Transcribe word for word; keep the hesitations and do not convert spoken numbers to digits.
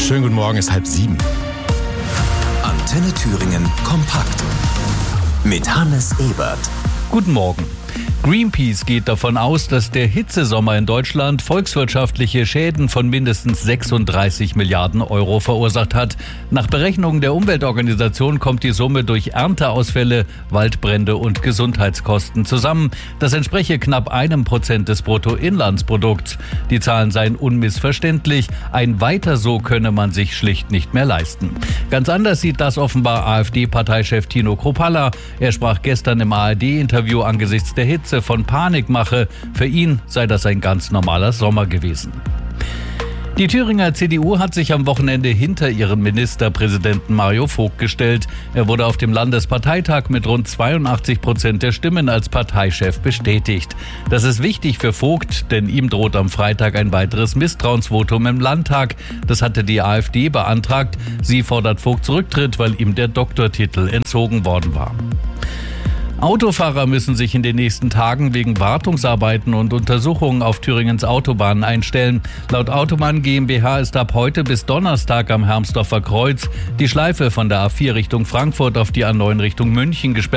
Schönen guten Morgen, es ist halb sieben. Antenne Thüringen kompakt mit Hannes Ebert. Guten Morgen. Greenpeace geht davon aus, dass der Hitzesommer in Deutschland volkswirtschaftliche Schäden von mindestens sechsunddreißig Milliarden Euro verursacht hat. Nach Berechnungen der Umweltorganisation kommt die Summe durch Ernteausfälle, Waldbrände und Gesundheitskosten zusammen. Das entspreche knapp einem Prozent des Bruttoinlandsprodukts. Die Zahlen seien unmissverständlich. Ein Weiter so könne man sich schlicht nicht mehr leisten. Ganz anders sieht das offenbar AfD-Parteichef Tino Kruppalla. Er sprach gestern im A R D-Interview angesichts der Hitze von Panikmache. Für ihn sei das ein ganz normaler Sommer gewesen. Die Thüringer C D U hat sich am Wochenende hinter ihren Ministerpräsidenten Mario Vogt gestellt. Er wurde auf dem Landesparteitag mit rund zweiundachtzig Prozent der Stimmen als Parteichef bestätigt. Das ist wichtig für Vogt, denn ihm droht am Freitag ein weiteres Misstrauensvotum im Landtag. Das hatte die AfD beantragt. Sie fordert Vogts Rücktritt, weil ihm der Doktortitel entzogen worden war. Autofahrer müssen sich in den nächsten Tagen wegen Wartungsarbeiten und Untersuchungen auf Thüringens Autobahnen einstellen. Laut Autobahn GmbH ist ab heute bis Donnerstag am Hermsdorfer Kreuz die Schleife von der A vier Richtung Frankfurt auf die A neun Richtung München gesperrt.